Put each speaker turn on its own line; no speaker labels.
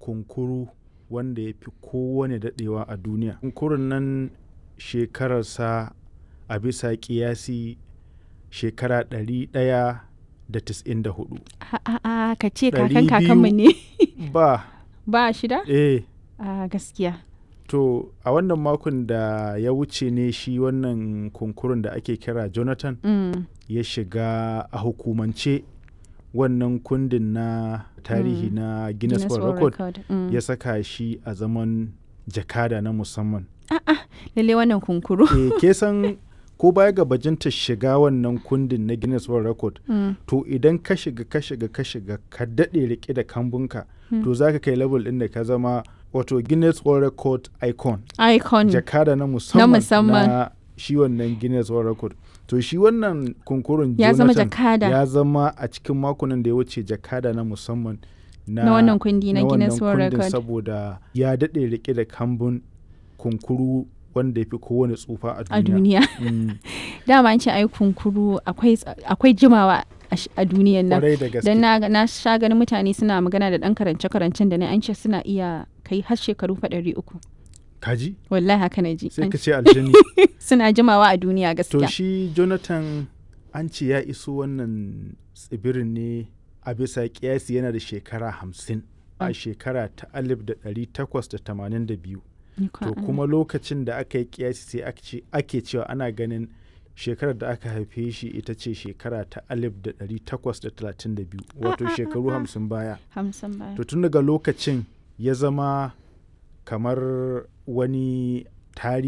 kunkuru wanda ya fi kowane daɗewa a duniya. Kunkurun nan shekararsa a bisa ƙiyasi shekara 194.
A'a, ka ce kakan kakanmu ne. Ba shida? Gaskiya.
To a wannan makon da ya wuce ne shi wannan kunkurun da ake kira Jonathan ya shiga a hukumance wannan kundin na tarihi na Guinness World Record ya saka shi a zaman jakada na musamman.
Lalle wannan kunkuru.
Ke san ko baya ga bajinta shiga wannan kundin na Guinness World Record to idan ka shiga ka daɗe rike da kambunka to za ka kai level ɗin da ka zama wato Guinness World Record icon. Jakada na musamman na shi wannan Guinness World Record. To shi wannan kunkurun
ya
Jonathan
zama jakada.
Ya zama a cikin makonan da ya wuce jakada na musamman
na wannan kundi na Guinness World Record
saboda ya daɗe rike da kambun kunkuru wanda ya fi kowane tsufa
a duniya. Dama an ce ai kunkuru akwai jimawa a duniyan nan. Don na sha ganin mutane suna magana da ɗan karance-karancen da an ce suna iya kai har shekaru 300.
Kaji?
Wallahi haka na ji.
Sai ka ce aljani.
Suna jimawa a duniya gaskiya.
To shi Jonathan an ce ya iso wannan tsibirin ne a bisa kiyasi yana da shekara 50 a shekara ta 1882. To kuma lokacin da aka yi kiyasi sai ake cewa ana ganin shekarar da aka haife shi ita ce shekara ta 1832 wato shekaru 50 baya. To tun daga lokacin ya zama kamar wani tarihi